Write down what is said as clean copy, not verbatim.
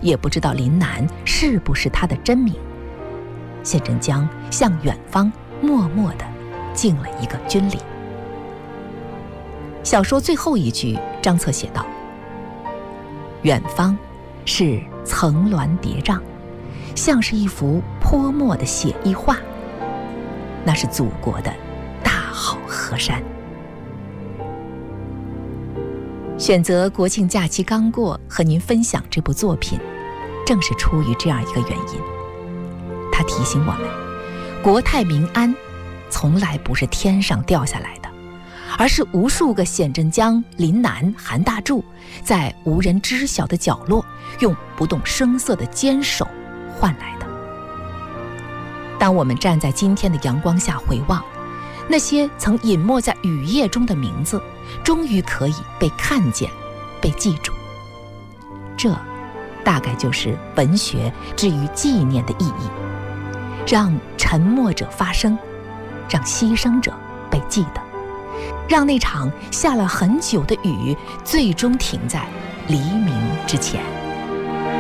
也不知道林南是不是他的真名。谢振江向远方默默地敬了一个军礼。小说最后一句，张策写道：远方是层峦叠嶂，像是一幅泼墨的写意画，那是祖国的大好河山。选择国庆假期刚过和您分享这部作品，正是出于这样一个原因。它提醒我们，国泰民安从来不是天上掉下来的，而是无数个显振江、林南、韩大柱在无人知晓的角落，用不动声色的坚守换来的。当我们站在今天的阳光下回望，那些曾隐没在雨夜中的名字，终于可以被看见、被记住。这大概就是文学至于纪念的意义，让沉默者发声，让牺牲者被记得，让那场下了很久的雨最终停在黎明之前。